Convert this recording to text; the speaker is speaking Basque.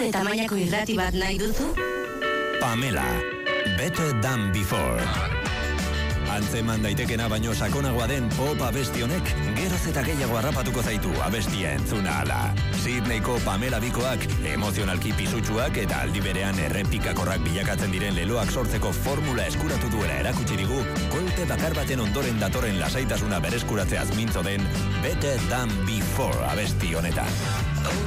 tamainako irrati bat nahi duzu? Pamela, Better Than Before. Antzeman daitekena baino sakonagoa den pop abesti honek geroz eta gehiago harrapatuko zaitu abestia entzuna ala. Sydneyko Pamela bikoak emozionalki pisutsuak eta aldi berean errepikakorrak bilakatzen diren leloak sortzeko formula eskuratu duela erakutsi digu, kolpe bakar baten ondoren datorren lasaitasuna bereskuratzeaz mintzo den Better Than Before abesti honetan.